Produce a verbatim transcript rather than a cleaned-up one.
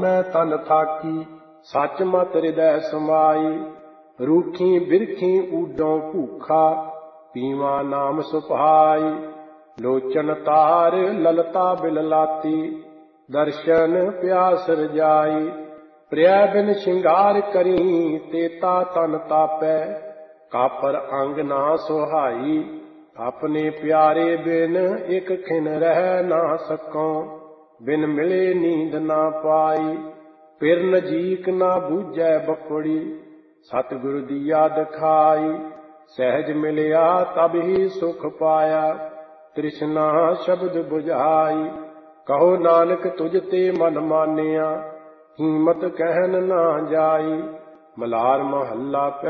ਮੈਂ ਤਨ ਥਾਕੀ, ਸੱਚ ਮਤ ਹਿਰਦੈ ਸਮਾਈ। ਰੂਖੀ ਬਿਰਖੀ ਊਡੋਂ ਭੂਖਾ, ਪੀਵਾ ਨਾਮ ਸੁਭਾਈ। ਲੋਚਨ ਤਾਰ ਲਲਤਾ ਬਿਲਲਾਤੀ, ਦਰਸ਼ਨ ਪਿਆਸ ਰਜਾਈ। ਪ੍ਰਿਆ ਬਿਨ ਸ਼ਿੰਗਾਰ ਕਰੀ, ਤੇਤਾ ਤਨ ਤਾਪੈ। ਕਾਪਰ ਅੰਗ ਨਾ ਸੁਹਾਈ, ਆਪਣੇ ਪਿਆਰੇ ਬਿਨ ਇਕ ਖਿਨ ਰਹਿ ਨਾ ਸਕੋਂ। ਬਿਨ ਮਿਲੇ ਨੀਂਦ ਨਾ ਪਾਈ, ਪਿਰ ਨਜੀਕ ਨਾ ਬੂਝੈ ਬਪੜੀ। ਸਤਿਗੁਰ ਦੀਆ ਦਿਖਾਈ, ਸਹਿਜ ਮਿਲਿਆ ਤਬ ਹੀ ਸੁਖ ਪਾਇਆ। ਤ੍ਰਿਸ਼ਨਾ ਸ਼ਬਦ ਬੁਝਾਈ, ਕਹੋ ਨਾਨਕ ਤੁਝ ਤੇ ਮਨ ਮਾਨਿਆ। ਕੀਮਤ ਕਹਿਨ ਨਾ ਜਾਈ, ਮਲਾਰ ਮਹੱਲਾ